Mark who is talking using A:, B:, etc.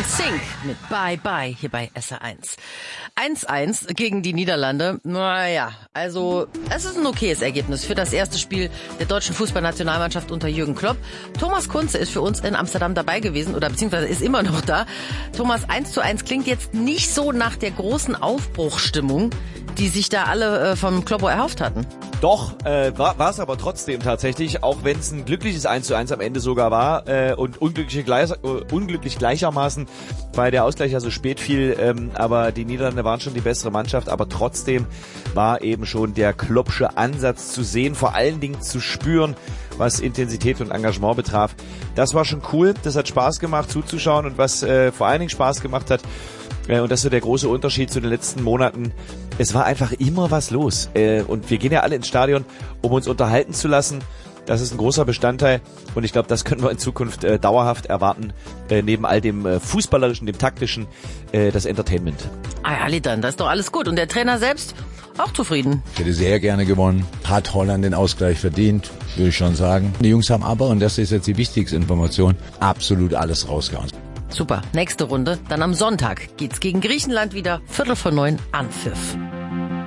A: NSYNC mit Bye Bye hier bei SR1. 1-1 gegen die Niederlande. Naja, also es ist ein okayes Ergebnis für das erste Spiel der deutschen Fußballnationalmannschaft unter Jürgen Klopp. Thomas Kunze ist für uns in Amsterdam dabei gewesen oder beziehungsweise ist immer noch da. Thomas, 1-1 klingt jetzt nicht so nach der großen Aufbruchsstimmung, die sich da alle vom Kloppo erhofft hatten.
B: Doch, war es aber trotzdem tatsächlich, auch wenn es ein glückliches 1:1 am Ende sogar war und unglücklich gleichermaßen, weil der Ausgleich ja so spät fiel, aber die Niederlande waren schon die bessere Mannschaft, aber trotzdem war eben schon der Kloppsche Ansatz zu sehen, vor allen Dingen zu spüren, was Intensität und Engagement betraf. Das war schon cool, das hat Spaß gemacht zuzuschauen und was vor allen Dingen Spaß gemacht hat, und das ist so der große Unterschied zu den letzten Monaten. Es war einfach immer was los. Und wir gehen ja alle ins Stadion, um uns unterhalten zu lassen. Das ist ein großer Bestandteil. Und ich glaube, das können wir in Zukunft dauerhaft erwarten. Neben all dem Fußballerischen, dem Taktischen, das Entertainment.
A: Ah ja, dann, das ist doch alles gut. Und der Trainer selbst auch zufrieden.
C: Ich hätte sehr gerne gewonnen. Hat Holland den Ausgleich verdient, würde ich schon sagen. Die Jungs haben aber, und das ist jetzt die wichtigste Information, absolut alles rausgehauen.
A: Super, nächste Runde. Dann am Sonntag geht's gegen Griechenland wieder 8:45 Anpfiff.